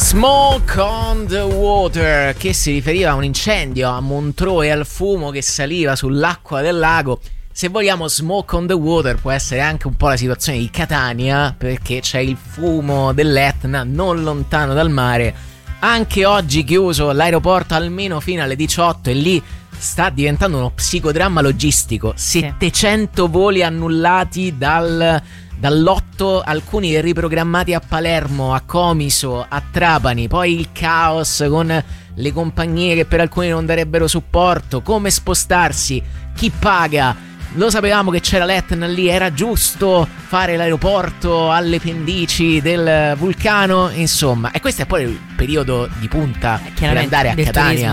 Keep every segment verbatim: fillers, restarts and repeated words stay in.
Smoke on the Water, che si riferiva a un incendio a Montreux e al fumo che saliva sull'acqua del lago. Se vogliamo, Smoke on the Water può essere anche un po' la situazione di Catania, perché c'è il fumo dell'Etna non lontano dal mare. Anche oggi chiuso l'aeroporto almeno fino alle diciotto e lì sta diventando uno psicodramma logistico. settecento voli annullati dal... dall'otto, alcuni riprogrammati a Palermo, a Comiso, a Trapani, poi il caos con le compagnie che per alcuni non darebbero supporto, come spostarsi, chi paga. Lo sapevamo che c'era l'Etna lì, era giusto fare l'aeroporto alle pendici del vulcano, insomma. E questo è poi il periodo di punta per andare a Catania.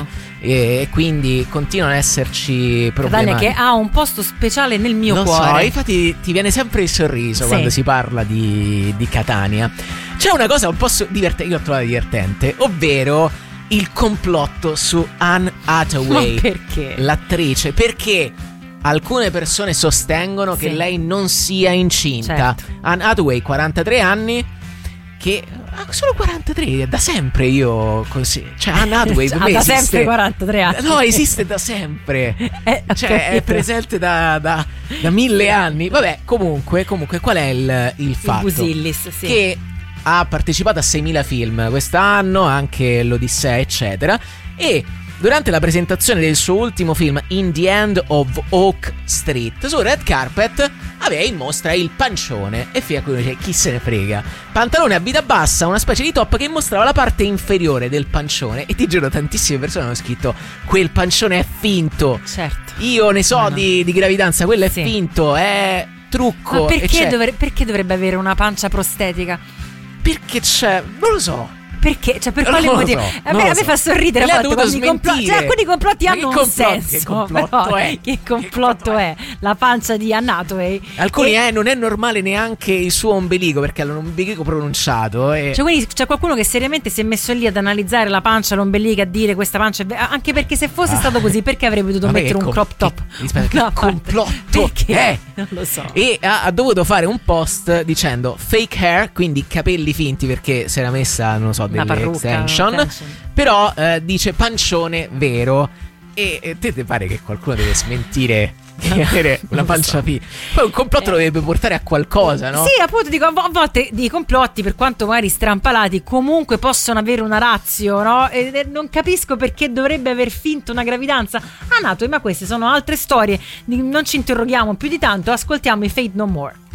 E quindi continuano ad esserci problemi. Catania che ha un posto speciale nel mio Lo cuore. so, infatti ti viene sempre il sorriso sì. quando si parla di, di Catania. C'è una cosa un po' divertente, io l'ho trovata divertente, ovvero il complotto su Anne Hathaway. Ma perché? L'attrice, perché alcune persone sostengono sì. che lei non sia incinta. Certo. Anne Hathaway, quarantatré anni, che ah, solo quarantatré, da sempre io così. Cioè Anne Hathaway per ha me da esiste, sempre quarantatré anni. No, esiste da sempre. eh, Cioè è presente da, da, da mille anni. Vabbè, comunque, comunque qual è il, il fatto? Il Busillis, sì. Che ha partecipato a seimila film quest'anno, anche l'Odissea eccetera, e durante la presentazione del suo ultimo film In the End of Oak Street, sul red carpet aveva in mostra il pancione. E fino a qui dice, chi se ne frega, pantalone a vita bassa, una specie di top che mostrava la parte inferiore del pancione. E ti giuro, tantissime persone hanno scritto quel pancione è finto. Certo. Io ne so no, no. Di, di gravidanza, quello è sì. finto, è trucco. Ma perché, e dovre- perché dovrebbe avere una pancia prostetica? Perché c'è, non lo so. Perché? Cioè, per Non quale lo motivo? so, a non me, lo a me so. fa sorridere Lei ha a volte dovuto quando i complotti, smentire. cioè, alcuni complotti Ma hanno che un complotto- senso. che complotto però, è? Che complotto, Che complotto è? La pancia di Anne Hathaway. Alcuni e, eh, non è normale neanche il suo ombelico, perché ha l'ombelico pronunciato e... Cioè, quindi c'è qualcuno che seriamente si è messo lì ad analizzare la pancia, l'ombelico, a dire questa pancia è ve- anche perché se fosse Ah. stato così, perché avrebbe dovuto Vabbè, mettere che un com- crop top? che- aspetta, che No, complotto perché? è? Non lo so. E ha, ha dovuto fare un post dicendo fake hair, quindi capelli finti, perché si era messa, non lo so, Una delle parrucca, extension, extension. però eh, dice pancione vero. E, e te ti pare che qualcuno deve smentire di avere una pancia finta? Poi un complotto Eh. lo dovrebbe portare a qualcosa, no? Sì, appunto, dico, a vo- a volte i complotti, per quanto magari strampalati, comunque possono avere una ratio, no? E e non capisco perché dovrebbe aver finto una gravidanza. Ah, nato, ma queste sono altre storie. Di- Non ci interroghiamo più di tanto, ascoltiamo i Fade No More.